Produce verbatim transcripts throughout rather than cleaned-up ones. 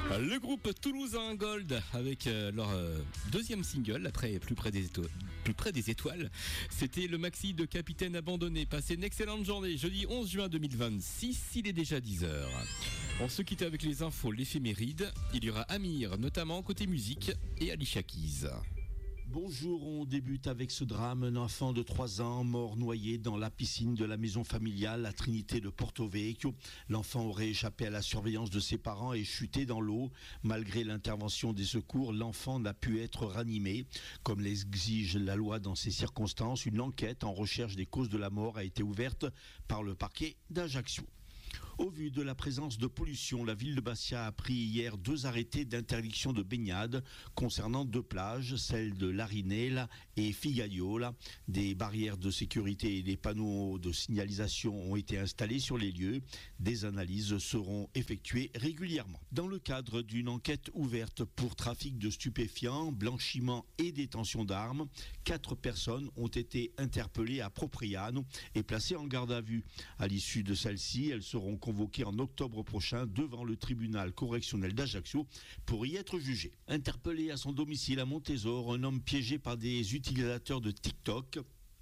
Le groupe toulousain Gold avec euh, leur euh, deuxième single après Plus près des étoiles. Plus près des étoiles. C'était le maxi de Capitaine Abandonné. Passez une excellente journée. Jeudi onze juin deux mille vingt-six, il est déjà dix heures. On se quitte avec les infos, l'éphéméride. Il y aura Amir, notamment côté musique, et Alicia Keys. Bonjour, on débute avec ce drame. Un enfant de trois ans mort noyé dans la piscine de la maison familiale, la Trinité de Porto Vecchio. L'enfant aurait échappé à la surveillance de ses parents et chuté dans l'eau. Malgré l'intervention des secours, l'enfant n'a pu être ranimé. Comme l'exige la loi dans ces circonstances, une enquête en recherche des causes de la mort a été ouverte par le parquet d'Ajaccio. Au vu de la présence de pollution, la ville de Bastia a pris hier deux arrêtés d'interdiction de baignade concernant deux plages, celles de Larinella et Figagliola. Des barrières de sécurité et des panneaux de signalisation ont été installés sur les lieux. Des analyses seront effectuées régulièrement. Dans le cadre d'une enquête ouverte pour trafic de stupéfiants, blanchiment et détention d'armes, quatre personnes ont été interpellées à Propriano et placées en garde à vue. À l'issue de celle-ci, elles seront convoquées en octobre prochain devant le tribunal correctionnel d'Ajaccio pour y être jugées. Interpellé à son domicile à Montésor, un homme piégé par des utilisateurs de TikTok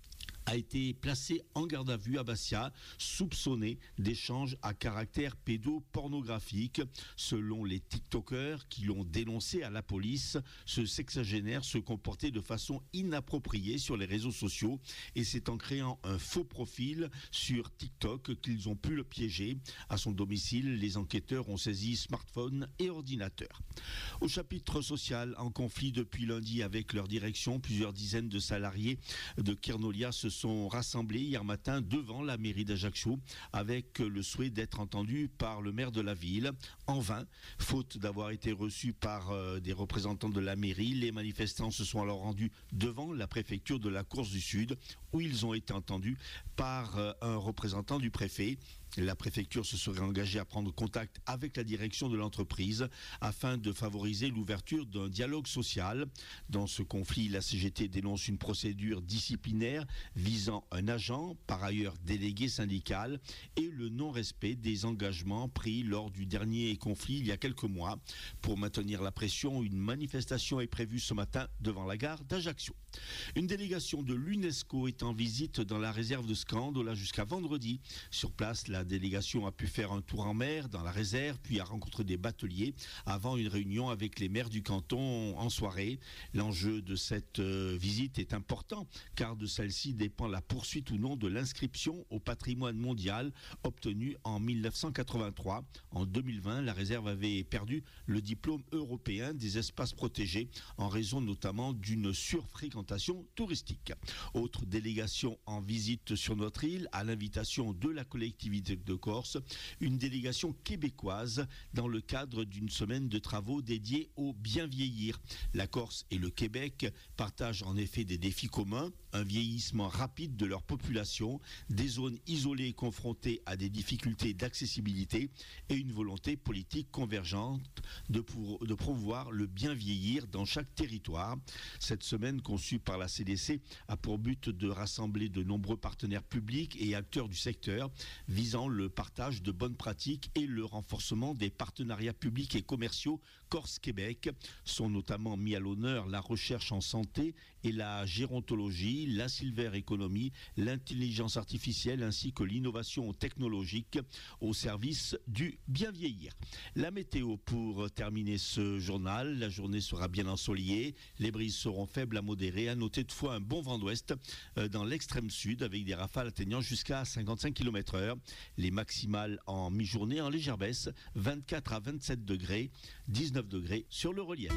a été placé en garde à vue à Bastia, soupçonné d'échanges à caractère pédopornographique. Selon les TikTokers qui l'ont dénoncé à la police, ce sexagénaire se comportait de façon inappropriée sur les réseaux sociaux et c'est en créant un faux profil sur TikTok qu'ils ont pu le piéger. À son domicile, les enquêteurs ont saisi smartphone et ordinateur. Au chapitre social, en conflit depuis lundi avec leur direction, plusieurs dizaines de salariés de Kernolia se sont rassemblés hier matin devant la mairie d'Ajaccio avec le souhait d'être entendus par le maire de la ville. En vain, faute d'avoir été reçus par euh, des représentants de la mairie, les manifestants se sont alors rendus devant la préfecture de la Corse du Sud où ils ont été entendus par euh, un représentant du préfet. La préfecture se serait engagée à prendre contact avec la direction de l'entreprise afin de favoriser l'ouverture d'un dialogue social. Dans ce conflit, la C G T dénonce une procédure disciplinaire visant un agent, par ailleurs délégué syndical, et le non-respect des engagements pris lors du dernier conflit il y a quelques mois. Pour maintenir la pression, une manifestation est prévue ce matin devant la gare d'Ajaccio. Une délégation de l'UNESCO est en visite dans la réserve de Scandola jusqu'à vendredi. Sur place, la La délégation a pu faire un tour en mer dans la réserve, puis a rencontré des bateliers avant une réunion avec les maires du canton en soirée. L'enjeu de cette euh, visite est important car de celle-ci dépend la poursuite ou non de l'inscription au patrimoine mondial obtenue en mille neuf cent quatre-vingt-trois. En deux mille vingt, la réserve avait perdu le diplôme européen des espaces protégés en raison notamment d'une surfréquentation touristique. Autre délégation en visite sur notre île à l'invitation de la collectivité de Corse, une délégation québécoise dans le cadre d'une semaine de travaux dédiés au bien vieillir. La Corse et le Québec partagent en effet des défis communs, un vieillissement rapide de leur population, des zones isolées confrontées à des difficultés d'accessibilité et une volonté politique convergente de, pour, de promouvoir le bien vieillir dans chaque territoire. Cette semaine conçue par la C D C a pour but de rassembler de nombreux partenaires publics et acteurs du secteur visant le partage de bonnes pratiques et le renforcement des partenariats publics et commerciaux Corse-Québec. Sont notamment mis à l'honneur la recherche en santé et la gérontologie, la silver economy, l'intelligence artificielle ainsi que l'innovation technologique au service du bien vieillir. La météo pour terminer ce journal, la journée sera bien ensoleillée, les brises seront faibles à modérées, à noter toutefois un bon vent d'ouest dans l'extrême sud avec des rafales atteignant jusqu'à cinquante-cinq kilomètres heure. Les maximales en mi-journée en légère baisse, vingt-quatre à vingt-sept degrés, dix-neuf degrés sur le relief.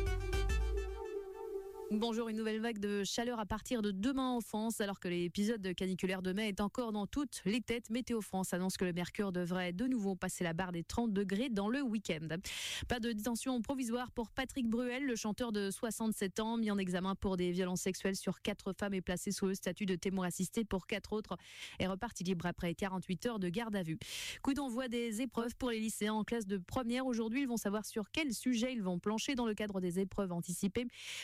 Bonjour, une nouvelle vague de chaleur à partir de demain en France, alors que l'épisode caniculaire de mai est encore dans toutes les têtes. Météo France annonce que le mercure devrait de nouveau passer la barre des trente degrés dans le week-end. Pas de détention provisoire pour Patrick Bruel, le chanteur de soixante-sept ans, mis en examen pour des violences sexuelles sur quatre femmes et placé sous le statut de témoin assisté pour quatre autres, est reparti libre après quarante-huit heures de garde à vue. Coup d'envoi des épreuves pour les lycéens en classe de première. Aujourd'hui, ils vont savoir sur quel sujet ils vont plancher dans le cadre des épreuves anticipées. Au programme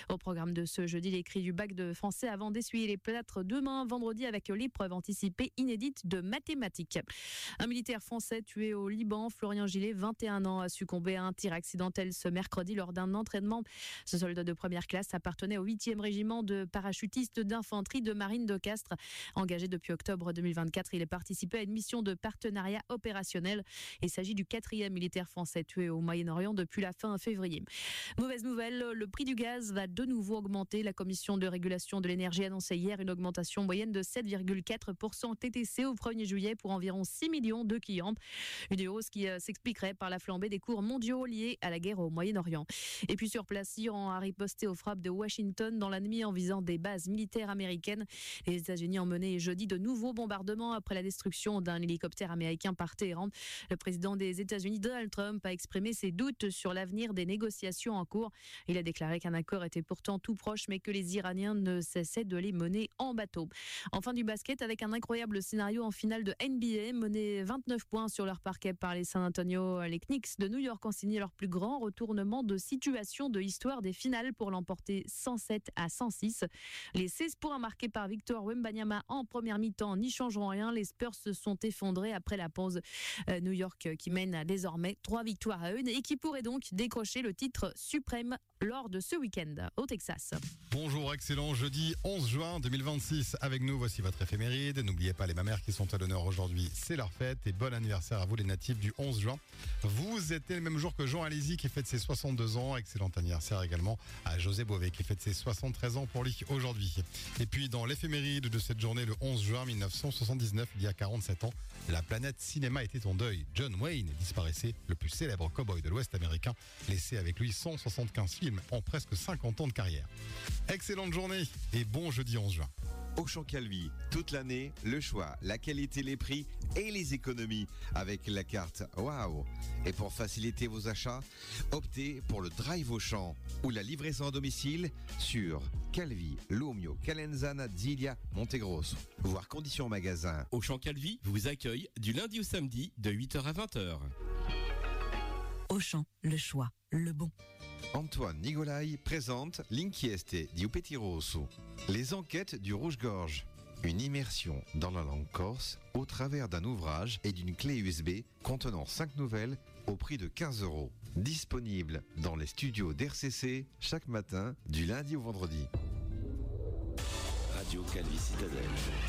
programme de ce jeudi, les cris du bac de français avant d'essuyer les plâtres demain, vendredi, avec l'épreuve anticipée inédite de mathématiques. Un militaire français tué au Liban, Florian Gillet, vingt et un ans, a succombé à un tir accidentel ce mercredi lors d'un entraînement. Ce soldat de première classe appartenait au huitième régiment de parachutistes d'infanterie de marine de Castres. Engagé depuis octobre deux mille vingt-quatre, il a participé à une mission de partenariat opérationnel. Il s'agit du quatrième militaire français tué au Moyen-Orient depuis la fin février. Mauvaise nouvelle, le prix du gaz va de nouveau augmenter. La commission de régulation de l'énergie annonçait hier une augmentation moyenne de sept virgule quatre pour cent T T C au premier juillet pour environ six millions de clients. Une hausse qui s'expliquerait par la flambée des cours mondiaux liés à la guerre au Moyen-Orient. Et puis sur place, l'Iran a riposté aux frappes de Washington dans la nuit en visant des bases militaires américaines. Les États-Unis ont mené jeudi de nouveaux bombardements après la destruction d'un hélicoptère américain par Téhéran. Le président des États-Unis, Donald Trump, a exprimé ses doutes sur l'avenir des négociations en cours. Il a déclaré qu'un accord était pourtant tout proche, mais que les Iraniens ne cessaient de les mener en bateau. Enfin du basket avec un incroyable scénario en finale de N B A, menés vingt-neuf points sur leur parquet par les San Antonio. Les Knicks de New York ont signé leur plus grand retournement de situation de l'histoire des finales pour l'emporter cent sept à cent six. Les seize points marqués par Victor Wembanyama en première mi-temps n'y changeront rien. Les Spurs se sont effondrés après la pause. Euh, New York qui mène désormais trois victoires à une et qui pourrait donc décrocher le titre suprême lors de ce week-end au Texas. Bonjour, excellent jeudi onze juin deux mille vingt-six. Avec nous, voici votre éphéméride. N'oubliez pas les mamères qui sont à l'honneur aujourd'hui, c'est leur fête. Et bon anniversaire à vous les natifs du onze juin. Vous êtes le même jour que Jean Alési qui fête ses soixante-deux ans. Excellent anniversaire également à José Bové qui fête ses soixante-treize ans pour lui aujourd'hui. Et puis dans l'éphéméride de cette journée, le onze juin mille neuf cent soixante-dix-neuf, il y a quarante-sept ans, la planète cinéma était en deuil. John Wayne disparaissait, le plus célèbre cow-boy de l'Ouest américain, laissé avec lui cent soixante-quinze films en presque cinquante ans de carrière. Excellente journée et bon jeudi onze juin. Auchan Calvi, toute l'année, le choix, la qualité, les prix et les économies avec la carte Waouh. Et pour faciliter vos achats, optez pour le Drive Auchan ou la livraison à domicile sur Calvi, Lumio, Calenzana, Zilia, Montegrosso. Voir conditions en magasin. Auchan Calvi vous accueille du lundi au samedi de huit heures à vingt heures. Auchan, le choix, le bon. Antoine Nigolai présente L'Inchieste di Upeti Rosso, les enquêtes du Rouge-Gorge. Une immersion dans la langue corse au travers d'un ouvrage et d'une clé U S B contenant cinq nouvelles au prix de quinze euros. Disponible dans les studios d'R C C chaque matin du lundi au vendredi. Radio Calvi Citadelle.